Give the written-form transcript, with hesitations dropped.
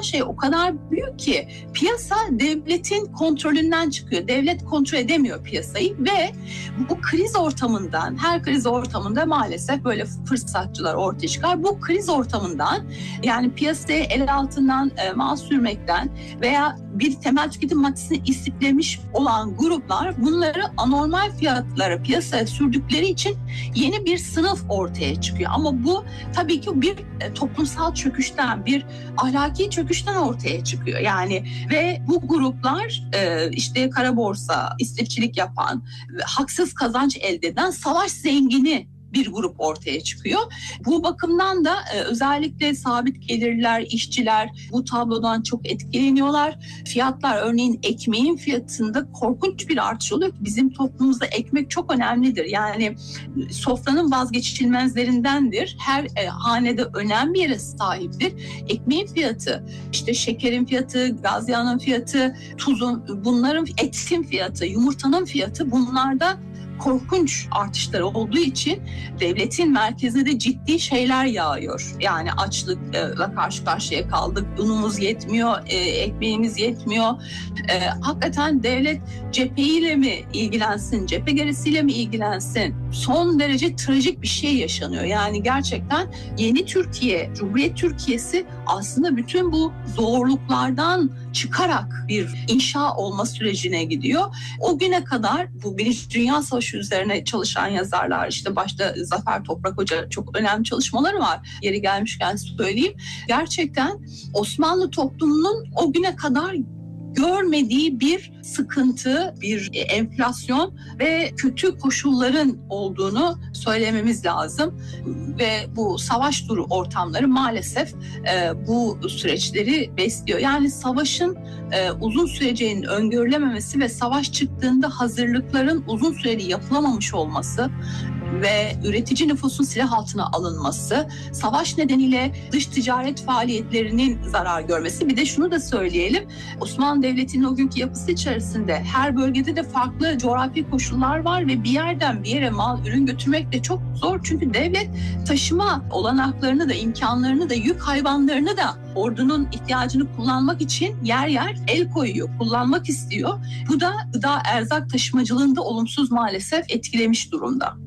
şey o kadar büyük ki piyasa devletin kontrolünden çıkıyor. Devlet kontrol edemiyor piyasayı ve bu kriz ortamından, her kriz ortamında maalesef böyle fırsatçılar ortaya çıkar. Bu kriz ortamından, yani piyasayı el altından mal sürmekten veya bir temel tüketim maddesini istiflemiş olan gruplar bunları anormal fiyatlara piyasaya sürdükleri için yeni bir sınıf ortaya çıkıyor. Ama bu tabii ki bir toplumsal çöküşten, bir ahlaki çöküşten ortaya çıkıyor. Yani ve bu gruplar işte kara borsa, istifçilik yapan, haksız kazanç elde eden savaş zengini bir grup ortaya çıkıyor. Bu bakımdan da özellikle sabit gelirliler, işçiler bu tablodan çok etkileniyorlar. Fiyatlar, örneğin ekmeğin fiyatında korkunç bir artış oluyor ki bizim toplumumuzda ekmek çok önemlidir. Yani sofranın vazgeçilmezlerindendir. Her hanede önemli bir yere sahiptir. Ekmeğin fiyatı, işte şekerin fiyatı, gaz yağının fiyatı, tuzun, bunların, etin fiyatı, yumurtanın fiyatı, bunlarda korkunç artışlar olduğu için devletin merkezine de ciddi şeyler yağıyor. Yani açlıkla karşı karşıya kaldık, unumuz yetmiyor, ekmeğimiz yetmiyor. Hakikaten devlet cepheyle mi ilgilensin, cephe gerisiyle mi ilgilensin? Son derece trajik bir şey yaşanıyor. Yani gerçekten yeni Türkiye, Cumhuriyet Türkiye'si aslında bütün bu zorluklardan çıkarak bir inşa olma sürecine gidiyor. O güne kadar bu Birinci Dünya Savaşı üzerine çalışan yazarlar, işte başta Zafer Toprak Hoca, çok önemli çalışmaları var. Yeri gelmişken söyleyeyim. Gerçekten Osmanlı toplumunun o güne kadar görmediği bir sıkıntı, bir enflasyon ve kötü koşulların olduğunu söylememiz lazım. Ve bu savaş ortamları maalesef bu süreçleri besliyor. Yani savaşın uzun süreceğinin öngörülememesi ve savaş çıktığında hazırlıkların uzun süreli yapılamamış olması ve üretici nüfusun silah altına alınması, savaş nedeniyle dış ticaret faaliyetlerinin zarar görmesi. Bir de şunu da söyleyelim, Osmanlı Devleti'nin o günkü yapısı içerisinde her bölgede de farklı coğrafi koşullar var ve bir yerden bir yere mal, ürün götürmek de çok zor. Çünkü devlet taşıma olanaklarını da, imkanlarını da, yük hayvanlarını da ordunun ihtiyacını kullanmak için yer yer el koyuyor, kullanmak istiyor. Bu da gıda, erzak taşımacılığında olumsuz maalesef etkilemiş durumda.